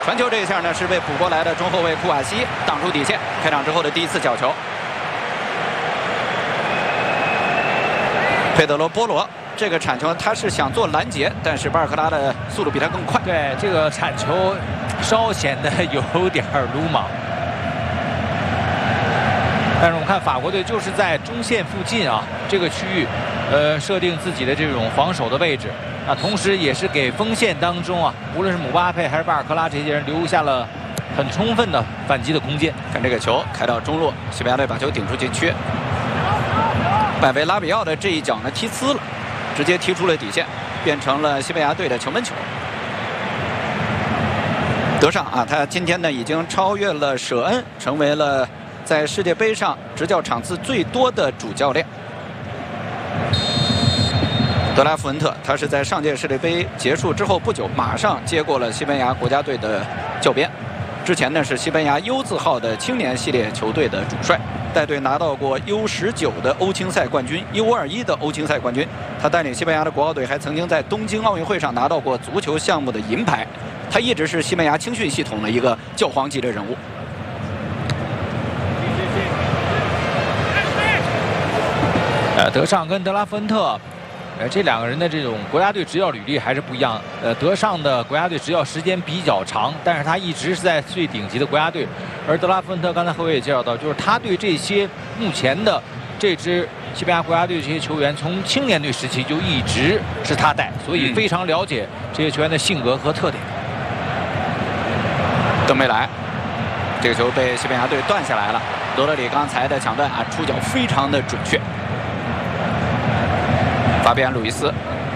传球这一下呢是被补过来的中后卫库瓦西挡住底线，开场之后的第一次角球。佩德罗·波罗这个铲球他是想做拦截，但是巴尔克拉的速度比他更快。 对，这个铲球稍显得有点鲁莽。但是我们看法国队就是在中线附近啊这个区域，设定自己的这种防守的位置。那同时也是给锋线当中啊，无论是姆巴佩还是巴尔克拉这些人留下了很充分的反击的空间。 看这个球开到中路，西班牙队把球顶出禁区。拜维拉比奥的这一脚呢踢呲了，直接踢出了底线，变成了西班牙队的球门球。德尚啊，他今天呢已经超越了舍恩，成为了在世界杯上执教场次最多的主教练。德拉富恩特，他是在上届世界杯结束之后不久，马上接过了西班牙国家队的教鞭。之前呢是西班牙 U 字号的青年系列球队的主帅，带队拿到过 U19的欧青赛冠军、U21的欧青赛冠军。他带领西班牙的国奥队还曾经在东京奥运会上拿到过足球项目的银牌。他一直是西班牙青训系统的一个教皇级的人物。 德尚跟德拉夫恩特，这两个人的这种国家队执教履历还是不一样。德尚的国家队执教时间比较长，但是他一直是在最顶级的国家队。而德拉夫恩特刚才何伟也介绍到，就是他对这些目前的这支西班牙国家队这些球员，从青年队时期就一直是他带，所以非常了解这些球员的性格和特点。 登贝莱，这个球被西班牙队断下来了。罗德里刚才的抢断啊，出脚非常的准确。法比安·鲁伊斯，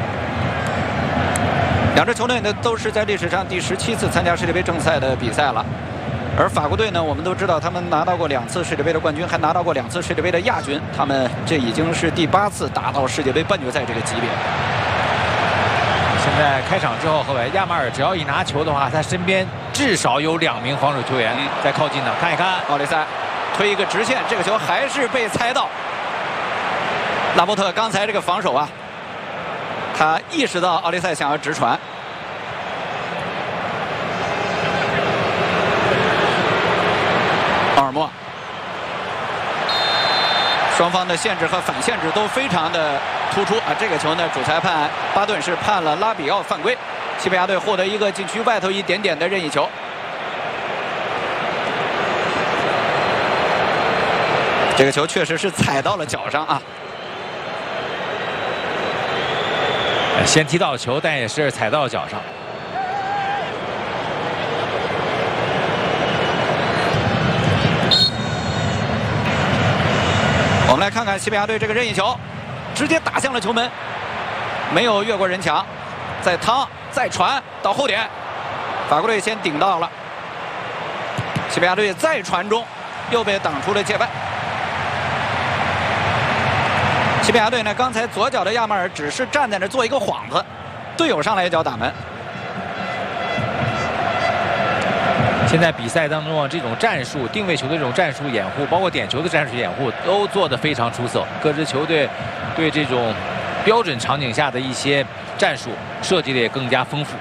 两支球队呢都是在历史上第17次参加世界杯正赛的比赛了。而法国队呢，我们都知道他们拿到过2次世界杯的冠军，还拿到过2次世界杯的亚军。他们这已经是第8次打到世界杯半决赛这个级别。 现在开场之后，何伟亚马尔只要一拿球的话，他身边至少有2名防守球员在靠近呢。看一看， 奥利塞推一个直线，这个球还是被猜到。拉波特刚才这个防守啊，他意识到奥利塞想要直传。奥尔莫，双方的限制和反限制都非常的突出啊！这个球呢，主裁判巴顿是判了拉比奥犯规，西班牙队获得一个禁区外头一点点的任意球。这个球确实是踩到了脚上啊。 先踢到了球，但也是踩到了脚上。 我们来看看西班牙队这个任意球，直接打向了球门，没有越过人墙，再趟再传到后点，法国队先顶到了，西班牙队再传中，又被挡出了界外。西班牙队呢，刚才左脚的亚马尔只是站在那做一个幌子，队友上来一脚打门。 现在比赛当中啊，这种战术定位球的这种战术掩护，包括点球的战术掩护，都做得非常出色。各支球队对这种标准场景下的一些战术设计的也更加丰富。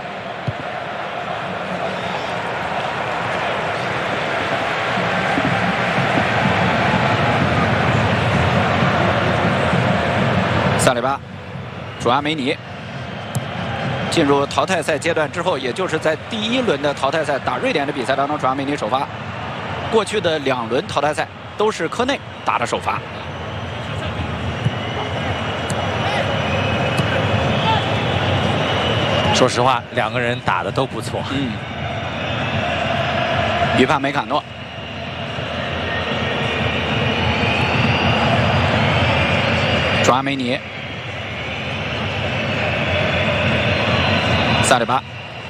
萨里巴、主阿梅尼进入淘汰赛阶段之后，也就是在第1轮的淘汰赛打瑞典的比赛当中，主阿梅尼首发。过去的2轮淘汰赛都是科内打的首发。 说实话，2个人打的都不错。 于帕梅卡诺。主阿梅尼。萨里巴，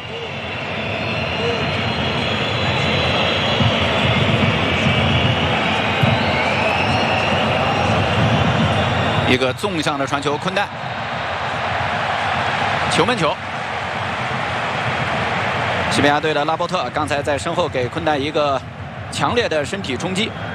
一个纵向的传球，昆丹，球门球。西班牙队的拉波特刚才在身后给昆丹一个强烈的身体冲击，